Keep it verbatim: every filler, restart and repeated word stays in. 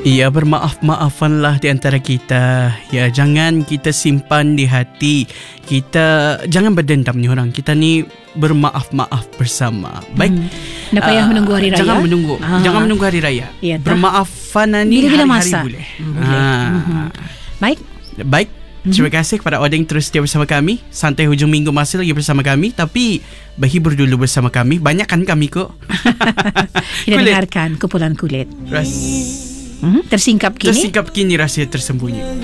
Ya, bermaaf-maafanlah di antara kita. Ya, jangan kita simpan di hati. Kita jangan berdendam ni orang. Kita ni bermaaf-maaf bersama. Baik. Hmm. Tak payah uh, menunggu hari raya. Jangan menunggu. Aha. Jangan menunggu hari raya. Ya, bermaafan ni bila-bila hari-hari masa. boleh. Hmm, boleh. Ha. Hmm. Baik. Baik. Terima kasih kepada Odeng terus setia bersama kami. Santai hujung minggu masih lagi bersama kami. Tapi berhibur dulu bersama kami. Banyak kan kami kok. Kita dengarkan Kumpulan Kulit. Ras. Hmm, tersingkap kini. Tersingkap kini rahsia tersembunyi.